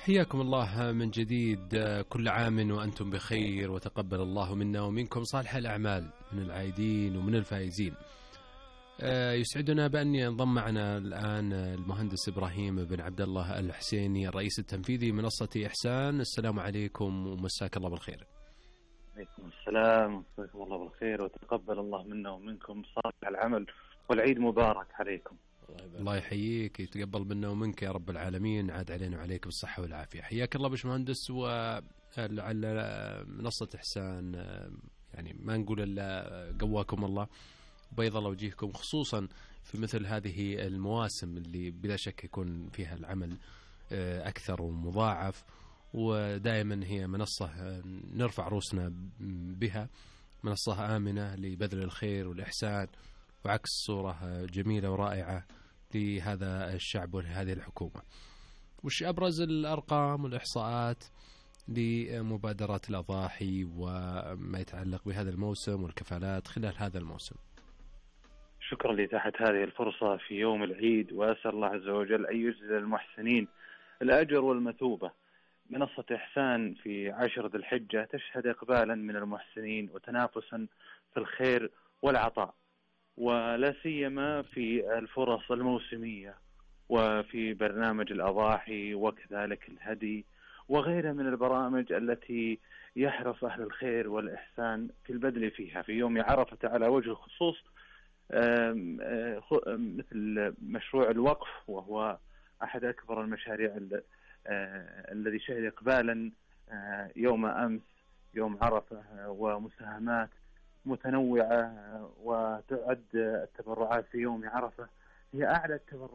حياكم الله من جديد. كل عام وأنتم بخير، وتقبل الله منا ومنكم صالح الأعمال من العايدين ومن الفائزين. يسعدنا بأن ينضم معنا الآن المهندس إبراهيم بن عبد الله الحسيني، الرئيس التنفيذي منصة إحسان. السلام عليكم ومساك الله بالخير. عليكم السلام ومساكم الله بالخير، وتقبل الله منا ومنكم صالح العمل، والعيد مبارك عليكم. الله يحييك، يتقبل منا ومنك يا رب العالمين، عاد علينا وعليك بالصحة والعافية. حياك الله باشمهندس. ولعل منصة إحسان يعني ما نقول إلا قواكم الله بيض الله وجيهكم، خصوصا في مثل هذه المواسم اللي بلا شك يكون فيها العمل أكثر ومضاعف، ودائما هي منصة نرفع رؤوسنا بها، منصة آمنة لبذل الخير والإحسان وعكس صورة جميلة ورائعة لهذا الشعب ولهذه الحكومة. وش أبرز الأرقام والإحصاءات لمبادرات الأضاحي وما يتعلق بهذا الموسم والكفالات خلال هذا الموسم؟ شكرا لإتاحة هذه الفرصة في يوم العيد، وأسأل الله عز وجل أن يجزي المحسنين الأجر والمثوبة. منصة إحسان في 10 ذي الحجة تشهد إقبالا من المحسنين وتنافسا في الخير والعطاء، ولا سيما في الفرص الموسمية وفي برنامج الأضاحي وكذلك الهدي وغيرها من البرامج التي يحرص أهل الخير والإحسان في البذل فيها في يوم عرفة على وجه الخصوص، مثل مشروع الوقف، وهو أحد أكبر المشاريع الذي شهد إقبالا يوم أمس يوم عرفة، ومساهمات متنوعة. وتعد التبرعات في يوم عرفة هي أعلى التبرعات